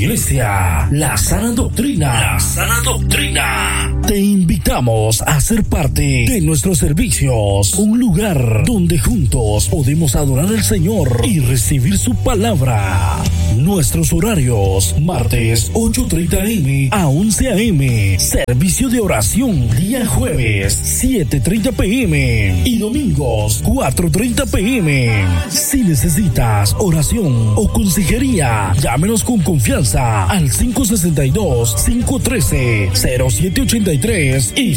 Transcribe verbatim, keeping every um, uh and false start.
Iglesia La Sana Doctrina. La Sana Doctrina. Te invitamos a ser parte de nuestros servicios, un lugar donde juntos podemos adorar al Señor y recibir su palabra. Nuestros horarios: martes ocho treinta a eme a once a eme, servicio de oración día jueves siete treinta pe eme y domingos cuatro treinta pe eme. Si necesitas oración o consejería, llámenos con confianza al cinco sesenta y dos, cinco trece, cero siete ochenta y tres y